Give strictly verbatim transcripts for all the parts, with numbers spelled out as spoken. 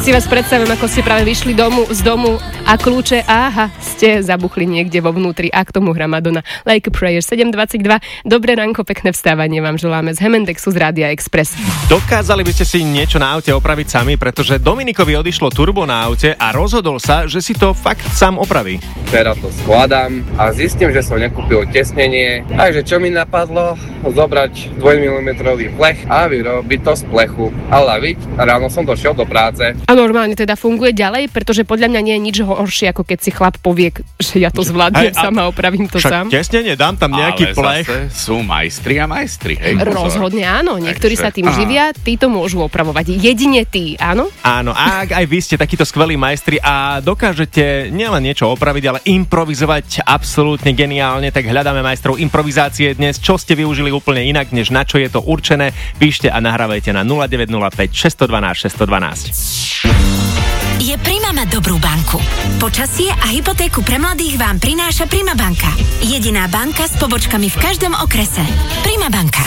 Si vás predstavím, ako ste práve vyšli domu, z domu a kľúče, aha, ste zabuchli niekde vo vnútri a k tomu hra Madonna. Like a Prayer, sedem dvadsaťdva. Dobré ránko, pekné vstávanie vám želáme z Hemendexu z Rádia Express. Dokázali by ste si niečo na aute opraviť sami, pretože Dominikovi odišlo turbo na aute a rozhodol sa, že si to fakt sám opraví. Teraz to skladám a zistím, že som nekúpil tesnenie, takže čo mi napadlo? Zobrať dvojmilimetrový plech a vyrobiť to z plechu. Ale viď, ráno som došiel do práce. A normálne teda funguje ďalej, pretože podľa mňa nie je nič horšie, ako keď si chlap povie, že ja to zvládnem sám a opravím to však sám. Však tesnenie, dám tam nejaký ale plech. Ale sú majstri a majstri, hej. Rozhodne áno, niektorí Takže, sa tým aha. živia, tí to môžu opravovať. Jedine tí, áno? Áno, a ak aj vy ste takíto skvelí majstri a dokážete nielen niečo opraviť, ale improvizovať absolútne geniálne, tak hľadáme majstrov improvizácie dnes. Čo ste využili úplne inak, než na čo je to určené? Píšte a nahrávajte na nula deväť nula päť šesť jedna dva šesť jedna dva. Je Prima mať dobrú banku. Počasie a hypotéku pre mladých vám prináša Prima banka. Jediná banka s pobočkami v každom okrese. Prima banka.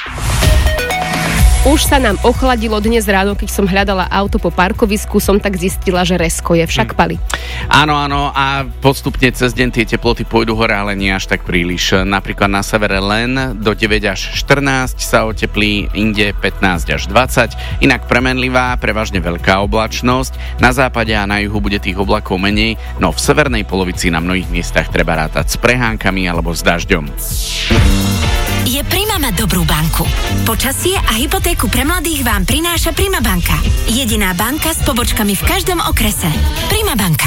Už sa nám ochladilo dnes ráno, keď som hľadala auto po parkovisku, som tak zistila, že resko je však pali. Áno, áno, a postupne cez deň tie teploty pôjdu hore, ale nie až tak príliš. Napríklad na severe len do deväť až štrnásť sa oteplí, inde pätnásť až dvadsať. Inak premenlivá, prevažne veľká oblačnosť. Na západe a na juhu bude tých oblakov menej, no v severnej polovici na mnohých miestach treba rátať s prehánkami alebo s dažďom. Je Prima mať dobrú banku. Počasie a hypotéku pre mladých vám prináša Prima banka. Jediná banka s pobočkami v každom okrese. Prima banka.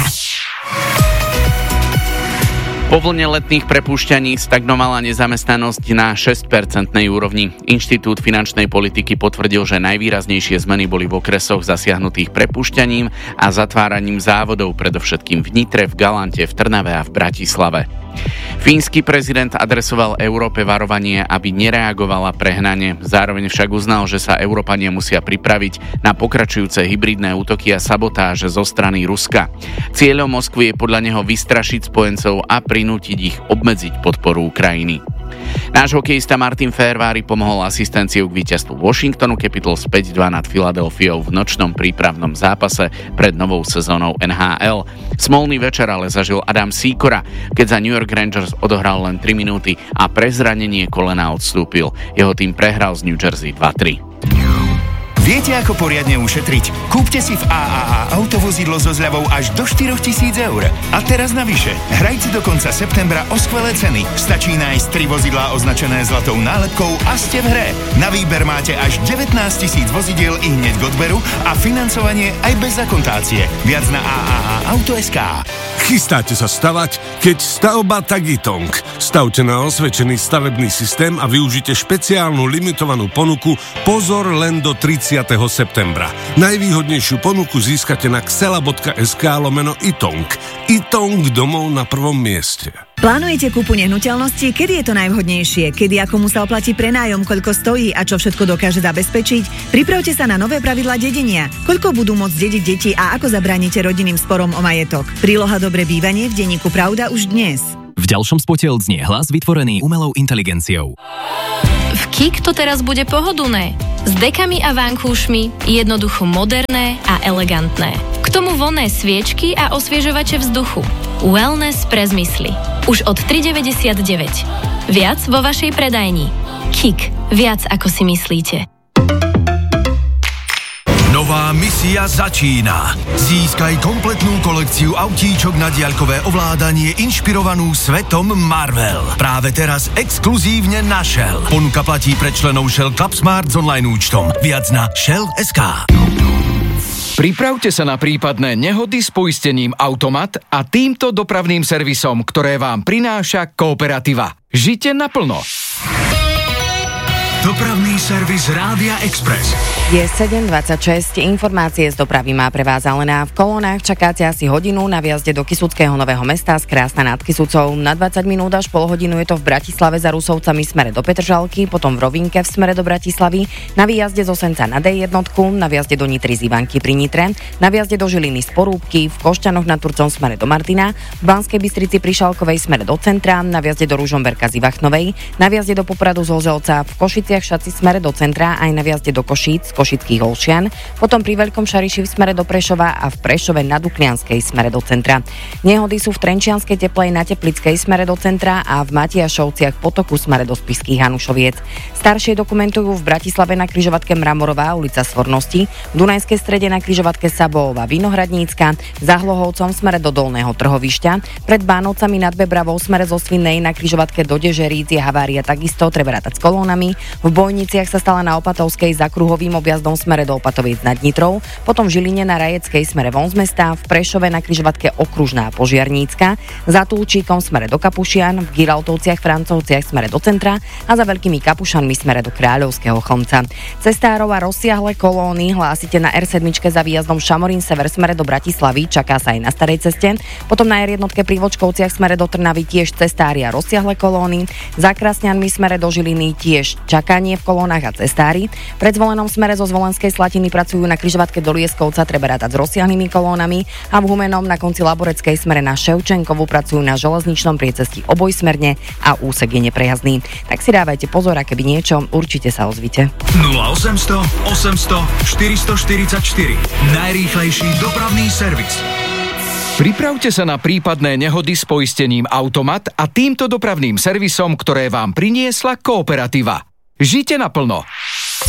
Po vlne letných prepúšťaní stagnovala nezamestnanosť na šesť percentnej úrovni. Inštitút finančnej politiky potvrdil, že najvýraznejšie zmeny boli v okresoch zasiahnutých prepúšťaním a zatváraním závodov, predovšetkým v Nitre, v Galante, v Trnave a v Bratislave. Fínsky prezident adresoval Európe varovanie, aby nereagovala prehnane. Zároveň však uznal, že sa Európania musia pripraviť na pokračujúce hybridné útoky a sabotáže zo strany Ruska. Cieľom Moskvy je podľa neho vystrašiť spojencov a prinútiť ich obmedziť podporu Ukrajiny. Náš hokejista Martin Fehervári pomohol asistenciou k víťazstvu Washingtonu Capitals päť dva nad Filadelfiou v nočnom prípravnom zápase pred novou sezónou en há el. Smolný večer ale zažil Adam Sýkora, keď za New York Rangers odohral len tri minúty a pre zranenie kolena odstúpil. Jeho tým prehral z New Jersey dva tri. Viete, ako poriadne ušetriť? Kúpte si v á á á autovozidlo so zľavou až do štyritisíc eur. A teraz navyše, hrajte do konca septembra o skvelé ceny. Stačí nájsť tri vozidlá označené zlatou nálepkou a ste v hre. Na výber máte až devätnásť tisíc vozidiel i hneď k odberu a financovanie aj bez akontácie. Viac na á á á auto bodka es ká. Chystáte sa stavať? Keď stavba, tak Ytong. Stavte na osvedčený stavebný systém a využite špeciálnu limitovanú ponuku Pozor len do tridsiateho septembra. Najvýhodnejšiu ponuku získate na xela bodka es ká lomeno Ytong. Ytong, domov na prvom mieste. Plánujete kúpu nehnuteľnosti? Kedy je to najvhodnejšie? Kedy ako musel platiť prenájom, koľko stojí a čo všetko dokáže zabezpečiť? Pripravte sa na nové pravidlá dedenia. Koľko budú môcť dediť deti a ako zabránite rodinným sporom o majetok? Príloha Dobré bývanie v denníku Pravda už dnes. V ďalšom spote odznie hlas vytvorený umelou inteligenciou. V Kik to teraz bude pohodlné. S dekami a vankúšmi, jednoducho moderné a elegantné. K tomu vonné sviečky a osviežovače vzduchu. Wellness pre zmysly. Už od tri deväťdesiatdeväť. Viac vo vašej predajni. Kik. Viac ako si myslíte. Nová misia začína. Získaj kompletnú kolekciu autíčok na diaľkové ovládanie inšpirovanú svetom Marvel. Práve teraz exkluzívne na Shell. Ponuka platí pre členov Shell Club Smart s online účtom. Viac na shell bodka es ká. Pripravte sa na prípadné nehody s poistením Automat a týmto dopravným servisom, ktoré vám prináša Kooperativa. Žite naplno. Dopravný servis Rádia Express. Je sedem dvadsaťšesť, informácie z dopravy má pre vás Alena. V kolónach čakáte asi hodinu na viazde do Kysuckého Nového Mesta z Krásna nad Kysucou. Na dvadsať minút až pol hodinu je to v Bratislave za Rusovcami smere do Petržalky, potom v Rovinke v smere do Bratislavy, na výjazde zo Senca na dé jedna, na viazde do Nitry z Ivanky pri Nitre, na viazde do Žiliny z Porúbky, v Košťanoch nad Turcom smere do Martina, v Banskej Bystrici pri Šalkovej smere do centra, na viazde do Ružomberka z Ivachnovej, na viazde do Popradu z Ozolca, v Košici Košiciach Šaci v smere do centra aj na viazde do Košíc z Košických Olšian, potom pri Veľkom Šariši v smere do Prešova a v Prešove na Duklianskej smere do centra. Nehody sú v Trenčianskej Teplej na Teplickej smere do centra a v Matiašovciach Potoku smere do Spišských Hanušoviec. Staršie dokumentujú v Bratislave na križovatke Mramorová ulica Svornosti, v Dunajskej Strede na križovatke Sabová Vinohradnícka, za Hlohovcom v smere do Dolného Trhovišťa, pred Bánovcami nad Bebravou v smere zo Svinnej na križovatke do Dežeríc je havária takisto, treba rátať s kolónami. V Bojniciach sa stala na Opatovskej za kruhovým objazdom v smere do Opatoviec nad Nitrou, potom v Žiline na Rajeckej smere von z mesta, v Prešove na križovatke Okružná Požiarnícka, za Tulčíkom v smere do Kapušian, v Giraltovciach Francovciach v smere do centra a za Veľkými Kapušanmi v smere do Kráľovského Chlmca. Cestárov a rozsiahle kolóny hlásite na er sedem za výjazdom Šamorín sever v smere do Bratislavy, čaká sa aj na Starej ceste, potom na er jeden pri Vočkovciach v smere do Trnavy tiež cestári a rozsiahle kolóny, za Krasňanmi v smere do Žiliny tiež čakanie v kolónach a cestári, pred Zvolenom v smere zo Zvolenskej Slatiny pracujú na križovatke do Lieskovca, treba rátať s rozsiahlými kolónami a v Humenom na konci Laboreckej smere na Ševčenkovu pracujú na železničnom priecestí obojsmerne a úsek je neprejazdný. Tak si dávajte pozor, a keby niečo, určite sa ozvite. nula osemsto osemsto štyristoštyridsaťštyri. Najrýchlejší dopravný servis. Pripravte sa na prípadné nehody s poistením Automat a týmto dopravným servisom, ktoré vám priniesla Kooperativa. Žite naplno.